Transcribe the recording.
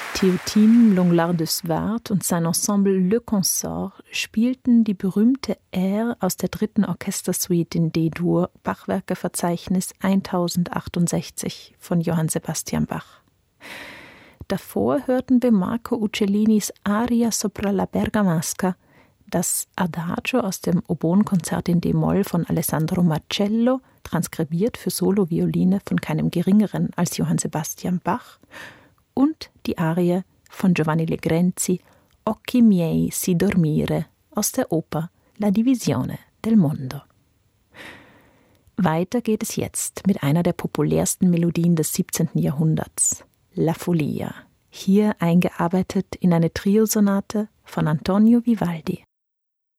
Théotine Longlard de Swart und sein Ensemble Le Consort spielten die berühmte Air aus der 3. Orchestersuite in D-Dur, Bachwerkeverzeichnis 1068 von Johann Sebastian Bach. Davor hörten wir Marco Uccellinis Aria sopra la Bergamasca, das Adagio aus dem Oboenkonzert in D-Moll von Alessandro Marcello, transkribiert für Solovioline von keinem geringeren als Johann Sebastian Bach, und die Arie von Giovanni Legrenzi, Occhi miei si dormire, aus der Oper La Divisione del Mondo. Weiter geht es jetzt mit einer der populärsten Melodien des 17. Jahrhunderts, La Follia, hier eingearbeitet in eine Triosonate von Antonio Vivaldi.